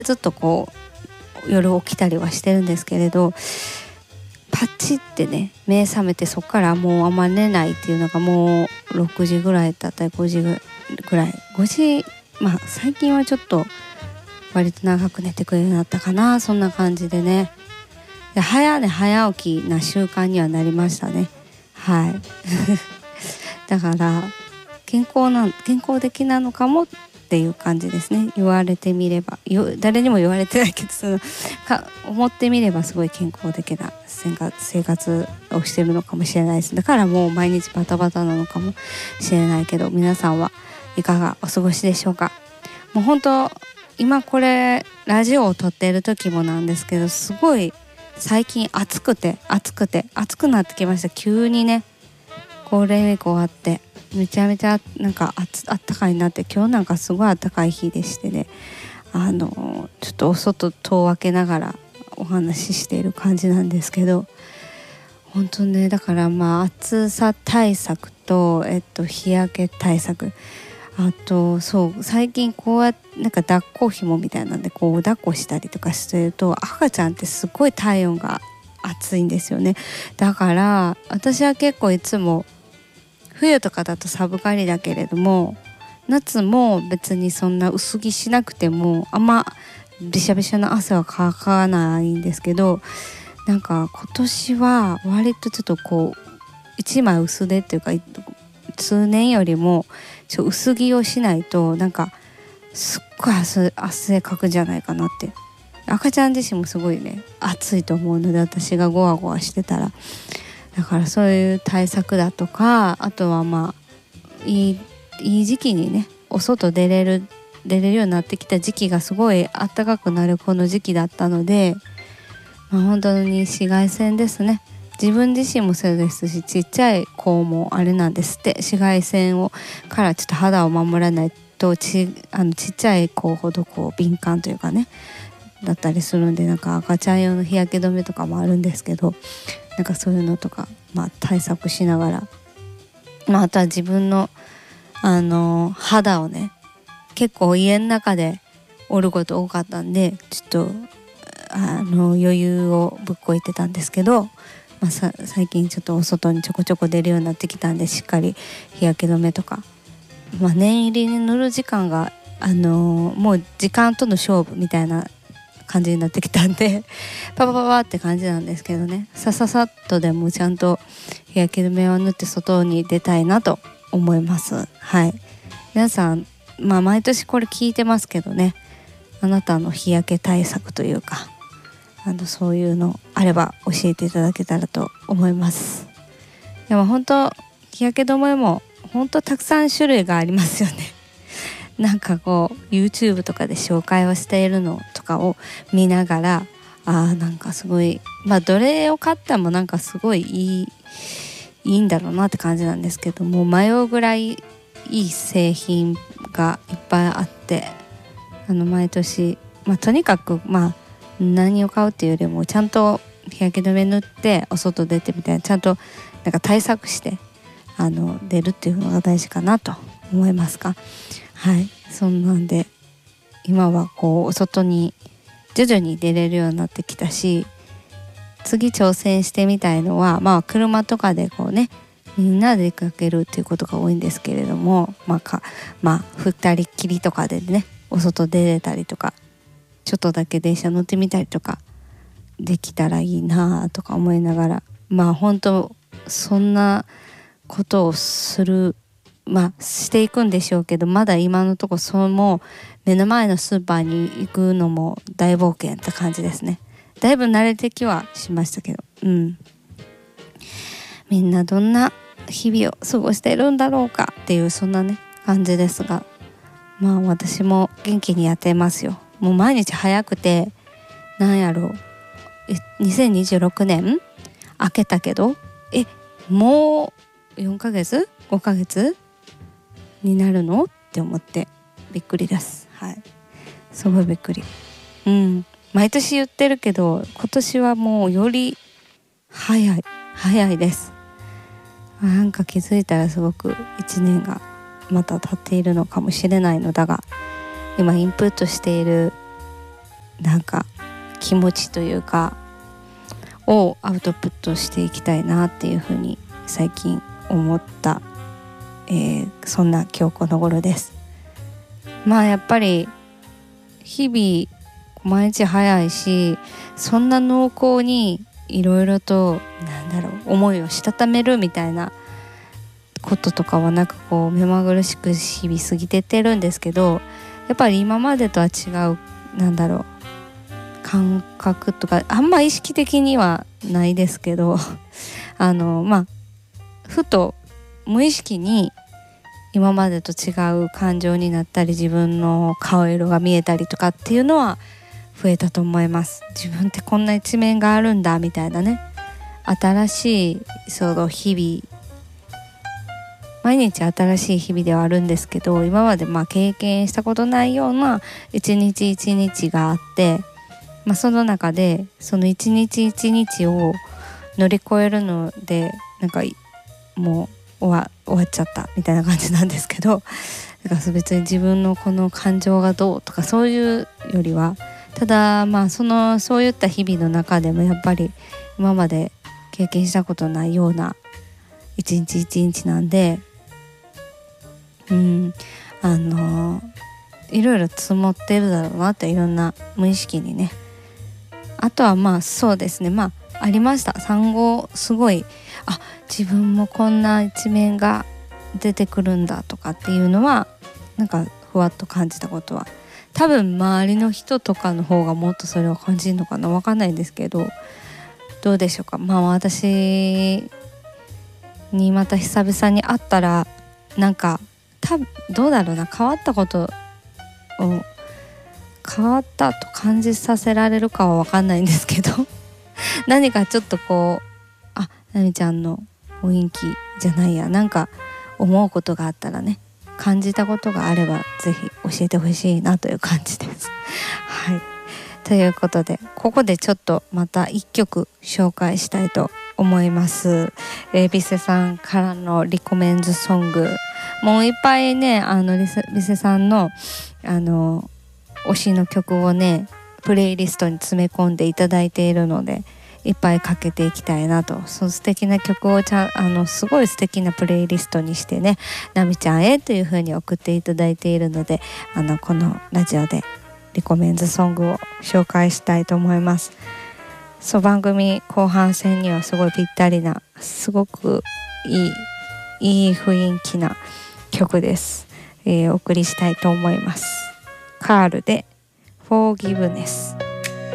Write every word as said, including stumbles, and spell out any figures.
ずっとこう夜起きたりはしてるんですけれど、パチってね目覚めて、そっからもうあんま寝ないっていうのがもうろくじぐらいだったりごじぐらい、ごじ、まあ最近はちょっと割と長く寝てくれるようになったかな、そんな感じでね。で早寝早起きな習慣にはなりましたね。はいだから健康な健康的なのかもっていう感じですね。言われてみれば、よ誰にも言われてないけど、そのか思ってみればすごい健康的な生活生活をしてるのかもしれないです。だからもう毎日バタバタなのかもしれないけど、皆さんはいかがお過ごしでしょうか。もう本当今これラジオを撮っている時もなんですけど、すごい最近暑くて暑くて暑くなってきました。急にねゴールデンウィーク終わってめちゃめちゃなんかあつあったかいなって、今日なんかすごいあったかい日でしてね、あのちょっとお外戸を開けながらお話ししている感じなんですけど、本当ね、だからまあ暑さ対策と、えっと、日焼け対策、あとそう最近こうやってなんか抱っこ紐みたいなんでこう抱っこしたりとかしてると、赤ちゃんってすごい体温が暑いんですよね。だから私は結構いつも冬とかだと寒がりだけれども、夏も別にそんな薄着しなくてもあんまびしゃびしゃな汗はかかないんですけど、なんか今年は割とちょっとこう一枚薄手っていうか、通年よりもちょ薄着をしないとなんかすっごい 汗, 汗かくんじゃないかなって。赤ちゃん自身もすごいね暑いと思うので、私がゴワゴワしてたら、だからそういう対策だとか、あとはまあいいいい時期にねお外出れる出れるようになってきた時期がすごい暖かくなるこの時期だったので、まあ、本当に紫外線ですね。自分自身もそうですし、ちっちゃい子もあれなんですって。紫外線をからちょっと肌を守らないとちあのちっちゃい子ほどこう敏感というかねだったりするんで、なんか赤ちゃん用の日焼け止めとかもあるんですけど、なんかそういうのとか、まあ、対策しながら、まあ、あとは自分のあの肌をね結構家の中でおること多かったんで、ちょっとあの余裕をぶっこいてたんですけど、まあ、さ最近ちょっとお外にちょこちょこ出るようになってきたんで、しっかり日焼け止めとか、まあ、念入りに塗る時間があのもう時間との勝負みたいな感じになってきたんでパパパパって感じなんですけどね、さささっとでもちゃんと日焼け止めを塗って外に出たいなと思います。はい、皆さん、まあ、毎年これ聞いてますけどね、あなたの日焼け対策というか、あのそういうのあれば教えていただけたらと思います。でも本当日焼け止めも本当たくさん種類がありますよねなんかこう YouTube とかで紹介をしているのとかを見ながら、あーなんかすごい、まあどれを買ってもなんかすごいいいいいんだろうなって感じなんですけども、迷うぐらいいい製品がいっぱいあって、あの毎年、まあ、とにかくまあ何を買うっていうよりもちゃんと日焼け止め塗ってお外出てみたいな、ちゃんとなんか対策してあの出るっていうのが大事かなと思いますか。はい、そんなんで今はこうお外に徐々に出れるようになってきたし、次挑戦してみたいのは、まあ車とかでこうねみんなで出かけるっていうことが多いんですけれども、まあかまあ二人っきりとかでねお外出れたりとか、ちょっとだけ電車乗ってみたりとかできたらいいなとか思いながら、まあ本当そんなことをするまあしていくんでしょうけど、まだ今のところその目の前のスーパーに行くのも大冒険って感じですね。だいぶ慣れてきはしましたけど、うんみんなどんな日々を過ごしているんだろうかっていうそんなね感じですが、まあ私も元気にやってますよ。もう毎日早くて、なんやろうにせんにじゅうろくねん明けたけど、えもうよんかげつごかげつになるのって思ってびっくりです。はい、すごいびっくり。うん毎年言ってるけど今年はもうより早い早いです。なんか気づいたらすごくいちねんがまた経っているのかもしれないのだが、今インプットしているなんか気持ちというかをアウトプットしていきたいなっていうふうに最近思った、えー、そんな今日この頃です。まあやっぱり日々毎日早いし、そんな濃厚にいろいろとなんだろう思いをしたためるみたいなこととかはなく、こう目まぐるしく日々過ぎてってるんですけど、やっぱり今までとは違うなんだろう感覚とかあんま意識的にはないですけどあのまあふと無意識に今までと違う感情になったり、自分の顔色が見えたりとかっていうのは増えたと思います。自分ってこんな一面があるんだみたいなね、新しいその日々、毎日新しい日々ではあるんですけど、今までまあ経験したことないような一日一日があって、まあ、その中でその一日一日を乗り越えるのでなんかもう終わ、終わっちゃったみたいな感じなんですけど、だから別に自分のこの感情がどうとかそういうよりは、ただまあそのそういった日々の中でもやっぱり今まで経験したことないような一日一日なんで、うんあのいろいろ積もってるだろうなって、いろんな無意識にね。あとはまあそうですね、まあありました。産後すごいあ自分もこんな一面が出てくるんだとかっていうのはなんかふわっと感じたことは、多分周りの人とかの方がもっとそれを感じるのかな、わかんないんですけど、どうでしょうか。まあ私にまた久々に会ったらなんか多分どうだろうな、変わったことを変わったと感じさせられるかは分かんないんですけど何かちょっとこうあなみちゃんの雰囲気じゃないや、なんか思うことがあったらね、感じたことがあればぜひ教えてほしいなという感じですはい、ということでここでちょっとまた一曲紹介したいと思います。えー、ビセさんからのリコメンズソング、もういっぱいねあのビセさんのあの推しの曲をねプレイリストに詰め込んでいただいているので、いっぱいかけていきたいなと。その素敵な曲をちゃんあのすごい素敵なプレイリストにしてね、なみちゃんへという風に送っていただいているので、あのこのラジオでリコメンズソングを紹介したいと思います。そう、番組後半戦にはすごいぴったりな、すごくいいいい雰囲気な曲です。えー、お送りしたいと思います。カールで Forgiveness。